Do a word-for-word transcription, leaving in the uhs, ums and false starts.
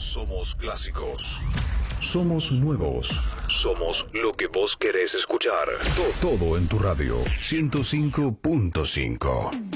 Somos clásicos. Somos nuevos. Somos lo que vos querés escuchar. To- Todo en tu radio. ciento cinco punto cinco.